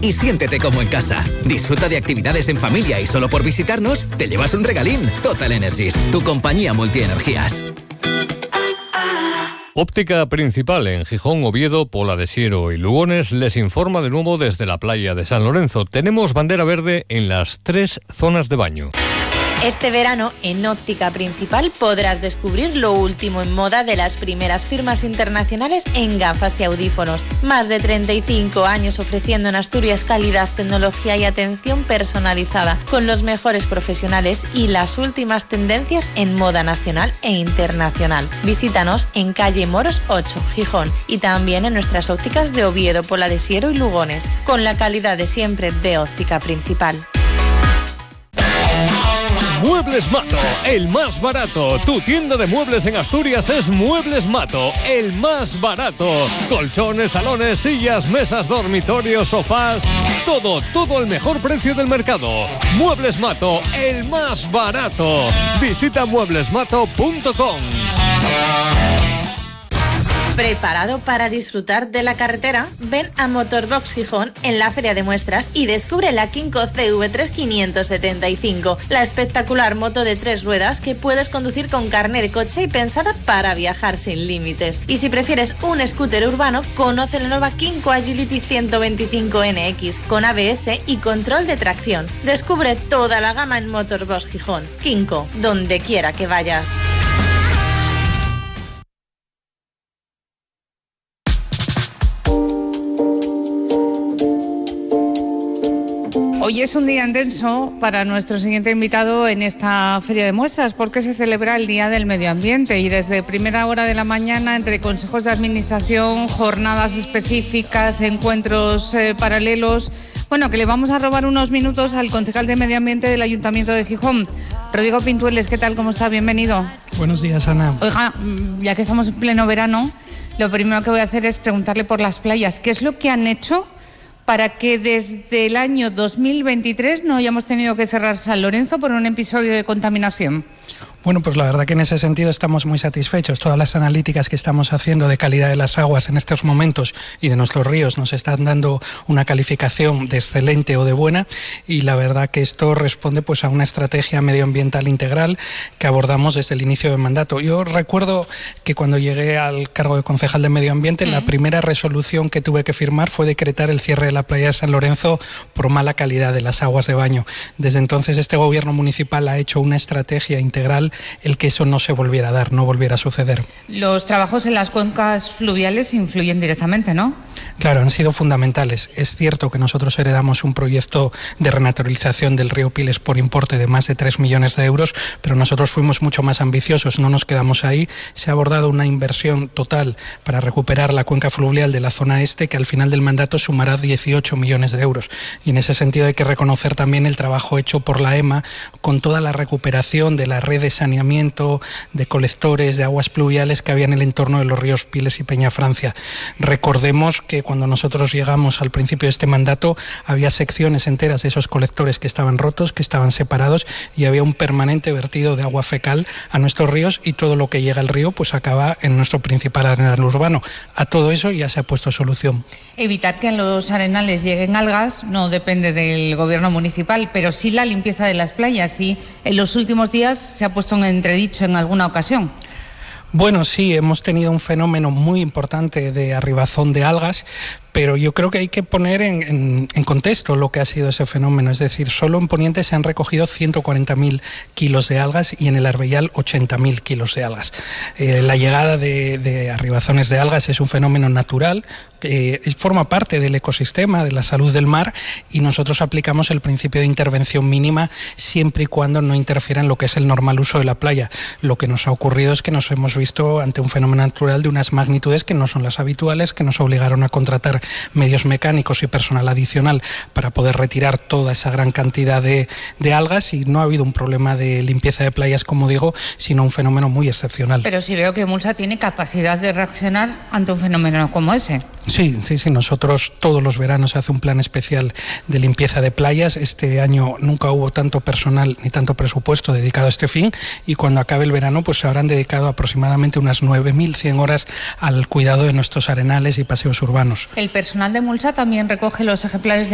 y siéntete como en casa. Disfruta de actividades en familia y solo por visitarnos te llevas un regalín. Total Energies, tu compañía multienergías. Óptica Principal en Gijón, Oviedo, Pola de Siero y Lugones les informa de nuevo desde la playa de San Lorenzo. Tenemos bandera verde en las 3 zonas de baño. Este verano, en Óptica Principal, podrás descubrir lo último en moda de las primeras firmas internacionales en gafas y audífonos. Más de 35 años ofreciendo en Asturias calidad, tecnología y atención personalizada, con los mejores profesionales y las últimas tendencias en moda nacional e internacional. Visítanos en calle Moros 8, Gijón, y también en nuestras ópticas de Oviedo, Pola de Siero y Lugones, con la calidad de siempre de Óptica Principal. Muebles Mato, el más barato. Tu tienda de muebles en Asturias es Muebles Mato, el más barato. Colchones, salones, sillas, mesas, dormitorios, sofás. Todo al mejor precio del mercado. Muebles Mato, el más barato. Visita mueblesmato.com. ¿Preparado para disfrutar de la carretera? Ven a Motorbox Gijón en la Feria de Muestras y descubre la Kinko CV3 575, la espectacular moto de 3 ruedas que puedes conducir con carné de coche y pensada para viajar sin límites. Y si prefieres un scooter urbano, conoce la nueva Kinko Agility 125 NX con ABS y control de tracción. Descubre toda la gama en Motorbox Gijón. Kinko, donde quiera que vayas. Hoy es un día intenso para nuestro siguiente invitado en esta Feria de Muestras porque se celebra el Día del Medio Ambiente y desde primera hora de la mañana, entre consejos de administración, jornadas específicas, encuentros paralelos, que le vamos a robar unos minutos al concejal de Medio Ambiente del Ayuntamiento de Gijón, Rodrigo Pintueles. ¿Qué tal? ¿Cómo está? Bienvenido. Buenos días, Ana. Oiga, ya que estamos en pleno verano, lo primero que voy a hacer es preguntarle por las playas. ¿Qué es lo que han hecho para que desde el año 2023 no hayamos tenido que cerrar San Lorenzo por un episodio de contaminación? Bueno, pues la verdad que en ese sentido estamos muy satisfechos. Todas las analíticas que estamos haciendo de calidad de las aguas en estos momentos y de nuestros ríos nos están dando una calificación de excelente o de buena, y la verdad que esto responde pues a una estrategia medioambiental integral que abordamos desde el inicio del mandato. Yo recuerdo que cuando llegué al cargo de concejal de Medio Ambiente, la primera resolución que tuve que firmar fue decretar el cierre de la playa de San Lorenzo por mala calidad de las aguas de baño. Desde entonces este gobierno municipal ha hecho una estrategia integral el que eso no se volviera a dar, no volviera a suceder. Los trabajos en las cuencas fluviales influyen directamente, ¿no? Claro, han sido fundamentales. Es cierto que nosotros heredamos un proyecto de renaturalización del río Piles por importe de más de 3 millones de euros, pero nosotros fuimos mucho más ambiciosos, no nos quedamos ahí. Se ha abordado una inversión total para recuperar la cuenca fluvial de la zona este, que al final del mandato sumará 18 millones de euros. Y en ese sentido hay que reconocer también el trabajo hecho por la EMA con toda la recuperación de la red de saneamiento, de colectores de aguas pluviales que había en el entorno de los ríos Piles y Peñafrancia. Recordemos que cuando nosotros llegamos al principio de este mandato había secciones enteras de esos colectores que estaban rotos, que estaban separados, y había un permanente vertido de agua fecal a nuestros ríos, y todo lo que llega al río pues acaba en nuestro principal arenal urbano. A todo eso ya se ha puesto solución. Evitar que en los arenales lleguen algas no depende del gobierno municipal, pero sí la limpieza de las playas, y en los últimos días se ha puesto en entredicho en alguna ocasión. Bueno, sí, hemos tenido un fenómeno muy importante de arribazón de algas, pero yo creo que hay que poner en contexto lo que ha sido ese fenómeno. Es decir, solo en Poniente se han recogido 140.000 kilos de algas y en el Arbellal 80.000 kilos de algas. La llegada de arribazones de algas es un fenómeno natural, forma parte del ecosistema, de la salud del mar, y nosotros aplicamos el principio de intervención mínima siempre y cuando no interfiera en lo que es el normal uso de la playa. Lo que nos ha ocurrido es que nos hemos visto ante un fenómeno natural de unas magnitudes que no son las habituales, que nos obligaron a contratar medios mecánicos y personal adicional para poder retirar toda esa gran cantidad de algas, y no ha habido un problema de limpieza de playas, como digo, sino un fenómeno muy excepcional. Pero sí veo que Mulsa tiene capacidad de reaccionar ante un fenómeno como ese. Sí, nosotros todos los veranos se hace un plan especial de limpieza de playas. Este año nunca hubo tanto personal ni tanto presupuesto dedicado a este fin, y cuando acabe el verano pues se habrán dedicado aproximadamente unas 9.100 horas al cuidado de nuestros arenales y paseos urbanos. El personal de Mulsa también recoge los ejemplares de